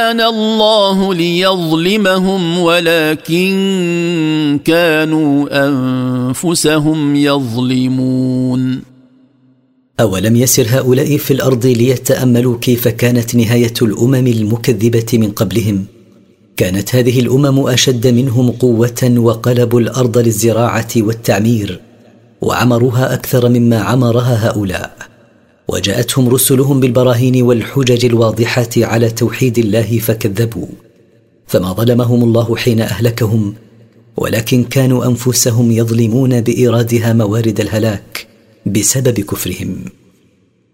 كان الله ليظلمهم ولكن كانوا أنفسهم يظلمون. أولم يسر هؤلاء في الأرض ليتأملوا كيف كانت نهاية الأمم المكذبة من قبلهم؟ كانت هذه الأمم أشد منهم قوة وقلبوا الأرض للزراعة والتعمير وعمروها أكثر مما عمرها هؤلاء، وجاءتهم رسلهم بالبراهين والحجج الواضحة على توحيد الله فكذبوا، فما ظلمهم الله حين أهلكهم، ولكن كانوا أنفسهم يظلمون بإيرادها موارد الهلاك بسبب كفرهم.